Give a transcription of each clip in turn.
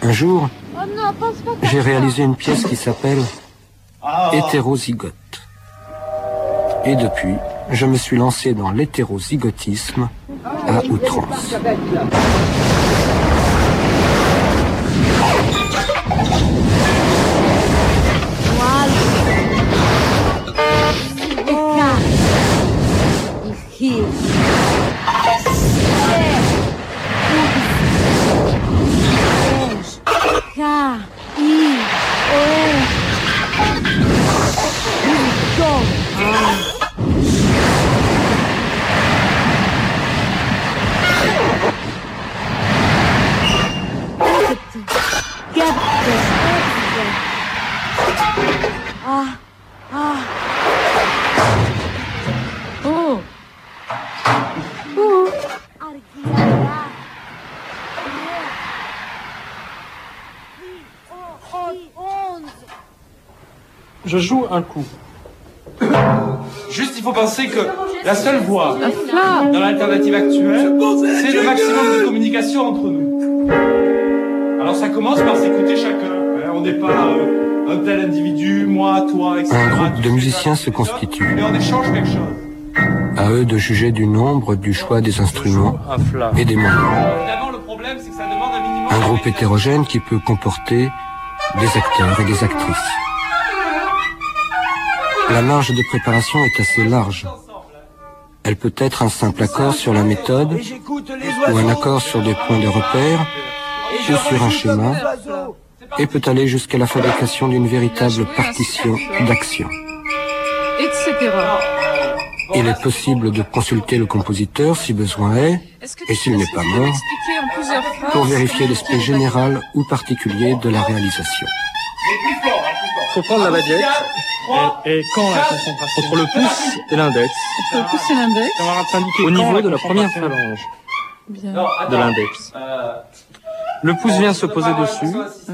Un jour, j'ai réalisé une pièce qui s'appelle Hétérozygote. Et depuis, je me suis lancé dans l'hétérozygotisme à outrance. Je joue un coup. Juste, il faut penser que la seule voie dans l'alternative actuelle, c'est le maximum de communication entre nous. Alors ça commence par s'écouter chacun. On n'est pas un tel individu, moi, toi, etc. Un groupe de musiciens se constitue. Mais on échange quelque chose. À eux de juger du nombre, du choix des instruments et des moyens. Évidemment, le problème, c'est que ça demande un minimum. Un groupe hétérogène qui peut comporter des acteurs et des actrices. La marge de préparation est assez large. Elle peut être un simple accord sur la méthode, ou un accord sur des points de repère, ou sur un schéma, et peut aller jusqu'à la fabrication d'une véritable partition d'action. Etc. Il est possible de consulter le compositeur si besoin est, et s'il n'est pas mort, pour vérifier l'aspect général ou particulier de la réalisation. Il faut prendre la baguette et quand la concentration entre le pouce et l'index. Entre le pouce et l'index. On va t'indiquer au niveau de la première phalange de l'index. Le pouce vient se poser dessus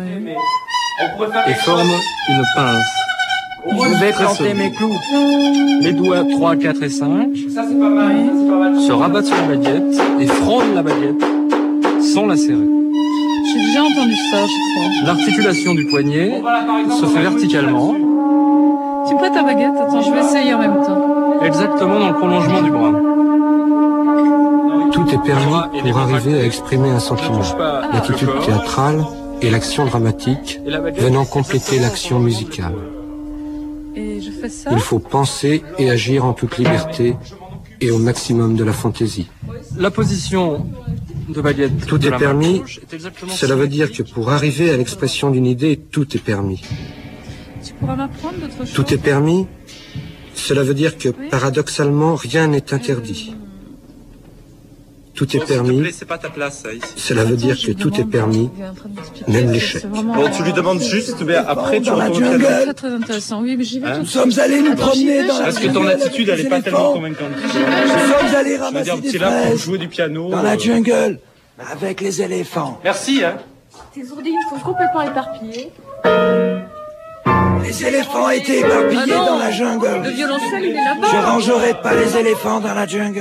et forme une pince. Je vais planter mes clous. Les doigts 3, 4 et 5 se rabattent sur la baguette et frôlent la baguette sans la serrer. J'ai déjà entendu ça, je crois. L'articulation du poignet se fait verticalement. Tu me prêtes ta baguette? Attends, je vais essayer en même temps. Exactement dans le prolongement du bras. Tout est permis pour arriver à exprimer un sentiment. L'attitude théâtrale et l'action dramatique venant compléter l'action musicale. Et je fais ça. Il faut penser et agir en toute liberté et au maximum de la fantaisie. La position de baguette. Tout est permis, cela veut dire que pour arriver à l'expression d'une idée, tout est permis. Tu pourras m'apprendre d'autres choses? Tout est permis, cela veut dire que paradoxalement, rien n'est interdit. Tout est permis, cela veut dire que tout est permis, même l'échec. Bon, tu lui demandes juste, mais après tu retournes au piano. C'est très intéressant, oui, mais j'y vais tout de Nous suite. sommes allés nous promener dans la Parce que ton attitude, elle est pas tellement convaincante. Nous sommes allés Je veux ramasser dire, des tu es là pour fraises jouer du piano. dans la jungle avec les éléphants. Merci, hein. Tes ourdines sont complètement éparpillées. Les éléphants étaient éparpillés dans la jungle. Le violoncelle, il est là-bas. Je rangerai pas les éléphants dans la jungle.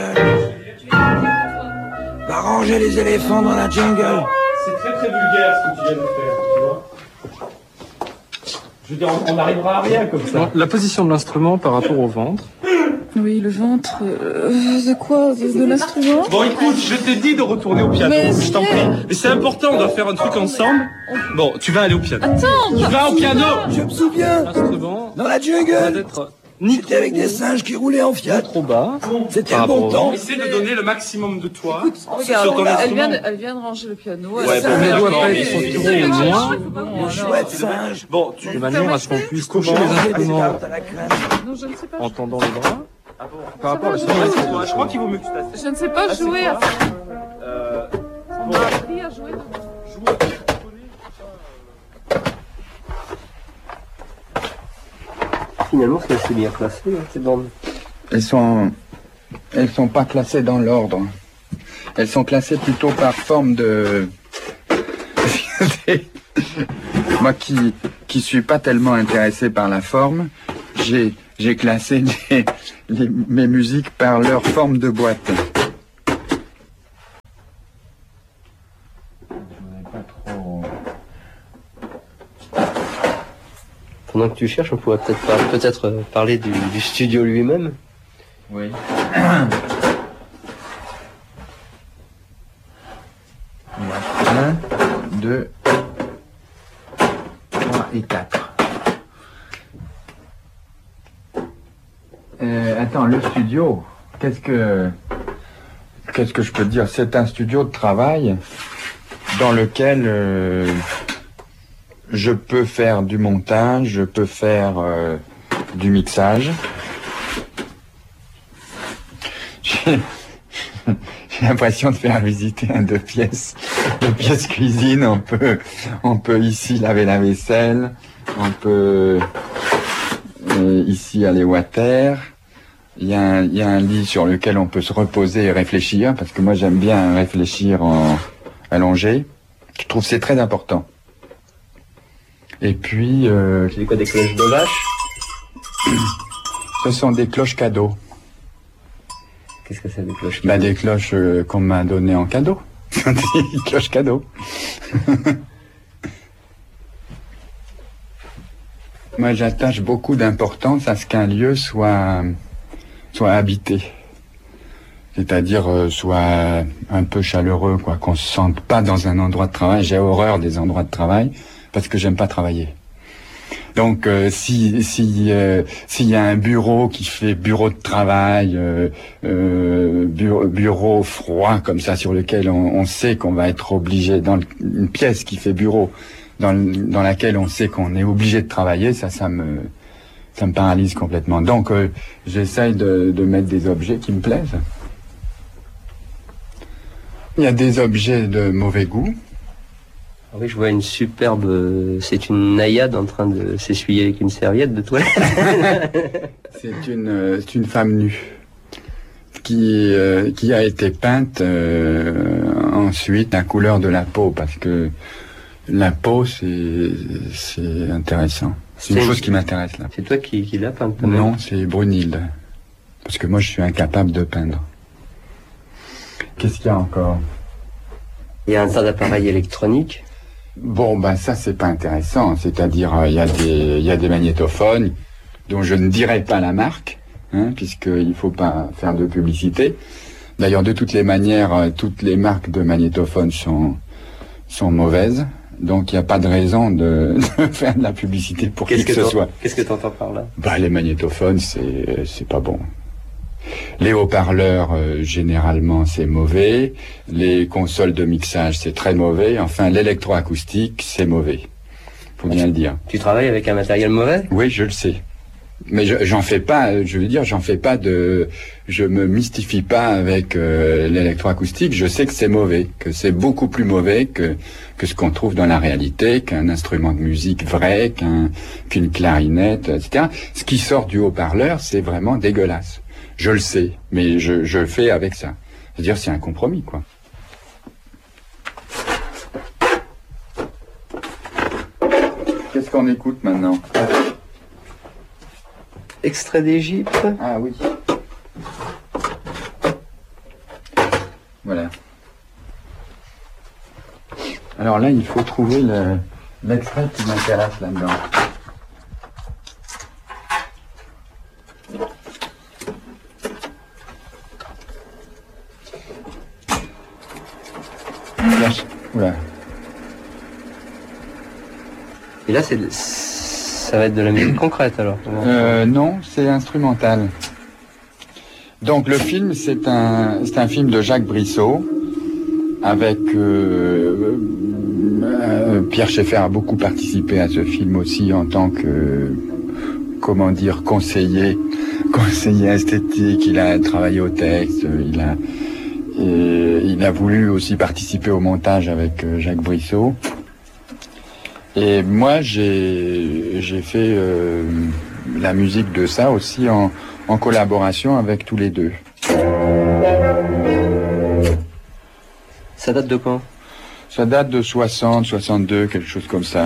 Va ranger les éléphants dans la jungle. C'est très très vulgaire ce que tu viens de faire, tu vois. Je veux dire, on n'arrivera à rien comme ça. La position de l'instrument par rapport au ventre. Oui, le ventre. De quoi? De l'instrument? Bon, écoute, je t'ai dit de retourner au piano, Mais je t'en prie. Mais c'est important, on doit faire un truc ensemble. Bon, tu vas aller au piano. Attends! Tu vas au piano! Je me souviens, L'instrument dans la doit jungle, être ni j'étais avec des singes qui roulaient en Fiat. trop bas. C'était Par le bon rapport au temps. Essaie de donner le maximum de toi Regarde, sur ton instrument. elle vient de ranger le piano. Ouais, Ça, bon, Les mais doigts d'accord, pas mais- être trop loin, Le chouette singe. Bon, tu... de manière à ce qu'on puisse toucher les Manger des instruments tartes à la crème. Non, je ne sais pas. en tendant les bras. Par rapport à la Ça situation. Je crois qu'il vaut mieux que tu t'assises. Je ne sais pas jouer. On Bon, m'a appris à jouer. Finalement, c'est assez bien classé, ces bandes. Elles sont pas classées dans l'ordre. Elles sont classées plutôt par forme de. Moi qui suis pas tellement intéressé par la forme, j'ai classé mes musiques par leur forme de boîte. Je voudrais pas trop Pendant que tu cherches, on pourrait peut-être parler du studio lui-même. Oui. 1, 2, 3 et 4. Attends, le studio, qu'est-ce que je peux te dire? C'est un studio de travail dans lequel je peux faire du montage, je peux faire du mixage. J'ai l'impression de faire visiter un 2 pièces cuisine. On peut ici laver la vaisselle, on peut ici aller water. Il y a un lit sur lequel on peut se reposer et réfléchir, parce que moi j'aime bien réfléchir allongé. Je trouve que c'est très important. Et puis... C'est quoi, des cloches de vache? Ce sont des cloches cadeaux. Qu'est-ce que c'est, des cloches? Des cloches qu'on m'a données en cadeau. Des cloches cadeaux. Moi, j'attache beaucoup d'importance à ce qu'un lieu soit habité. C'est-à-dire soit un peu chaleureux, quoi, qu'on se sente pas dans un endroit de travail. J'ai horreur des endroits de travail parce que j'aime pas travailler. Donc s'il y a un bureau qui fait bureau de travail, bureau froid comme ça, sur lequel on sait qu'on va être obligé, dans une pièce qui fait bureau, dans laquelle on sait qu'on est obligé de travailler, ça me paralyse complètement. Donc j'essaye de mettre des objets qui me plaisent. Il y a des objets de mauvais goût. Ah oui, je vois une superbe... C'est une naïade en train de s'essuyer avec une serviette de toilette. C'est une femme nue qui a été peinte ensuite la couleur de la peau, parce que la peau, c'est intéressant. C'est une chose qui m'intéresse là. C'est toi qui l'as peinte? Non, c'est Brunhilde. Parce que moi, je suis incapable de peindre. Qu'est-ce qu'il y a encore? Il y a un tas d'appareils électroniques. Bon, ça, c'est pas intéressant. C'est-à-dire, il y a des magnétophones dont je ne dirai pas la marque, puisqu'il faut pas faire de publicité. D'ailleurs, de toutes les manières, toutes les marques de magnétophones sont mauvaises. Donc, il n'y a pas de raison de faire de la publicité pour qui que ce soit. Qu'est-ce que tu entends par là? Les magnétophones, c'est pas bon. Les haut-parleurs, généralement, c'est mauvais. Les consoles de mixage, c'est très mauvais. Enfin, l'électroacoustique, c'est mauvais. Faut bien le dire. Tu travailles avec un matériel mauvais? Oui, je le sais. Mais j'en fais pas, je me mystifie pas avec l'électroacoustique. Je sais que c'est mauvais, que c'est beaucoup plus mauvais que ce qu'on trouve dans la réalité, qu'un instrument de musique vrai, qu'une clarinette, etc. Ce qui sort du haut-parleur, c'est vraiment dégueulasse. Je le sais, mais je fais avec ça. C'est-à-dire, c'est un compromis, quoi. Qu'est-ce qu'on écoute maintenant? Extrait d'Égypte. Ah oui. Voilà. Alors là, il faut trouver l'extrait qui m'intéresse là-dedans. Voilà. Et là, ça va être de la musique concrète alors? Non, c'est instrumental. Donc le film, c'est un film de Jacques Brissot, avec Pierre Schaeffer a beaucoup participé à ce film aussi en tant que, conseiller esthétique. Il a travaillé au texte, il a voulu aussi participer au montage avec Jacques Brissot. Et moi, j'ai fait la musique de ça aussi en collaboration avec tous les deux. Ça date de quand? Ça date de 60, 62, quelque chose comme ça.